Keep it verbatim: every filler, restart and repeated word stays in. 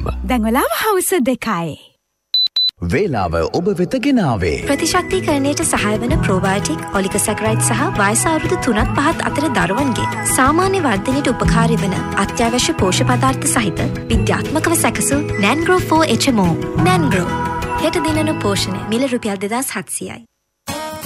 දැන් වෙලාව හවස දෙකයි. වේලාව ඔබ වෙත ගෙනාවේ ප්‍රතිශක්තිකරණයට සහාය වන ප්‍රෝබයෝටික් ඔලිගොසැකරයිඩ් සහ වයස අවුරුදු තුනත් පහත් අතර දරුවන්ගේ සාමාන්‍ය වර්ධනයට උපකාරී වන අත්‍යවශ්‍ය පෝෂ්‍ය පදාර්ථ සහිත විද්‍යාත්මකව සැකසූ නැන්ග්‍රෝ ෆෝර් එච් එම් ඕ. නැන්ග්‍රෝ හෙට දිනන පෝෂණය මිල රුපියල් දෙදාස් හත්සියයි.